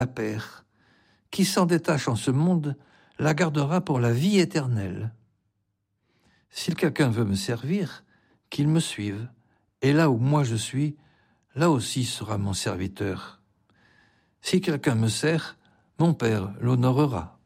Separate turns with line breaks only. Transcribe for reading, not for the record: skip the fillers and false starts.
la paire. Qui s'en détache en ce monde la gardera pour la vie éternelle. Si quelqu'un veut me servir, qu'il me suive, et là où moi je suis, là aussi sera mon serviteur. Si quelqu'un me sert, mon Père l'honorera.